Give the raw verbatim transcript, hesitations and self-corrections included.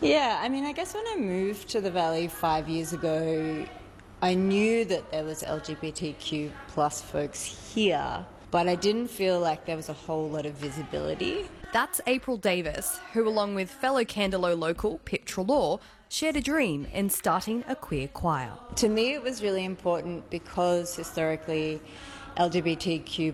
Yeah, I mean, I guess when I moved to the Valley five years ago, I knew that there was L G B T Q plus folks here, but I didn't feel like there was a whole lot of visibility. That's April Davis, who along with fellow Candelo local Pip Treloar shared a dream in starting a queer choir. To me it was really important because historically L G B T Q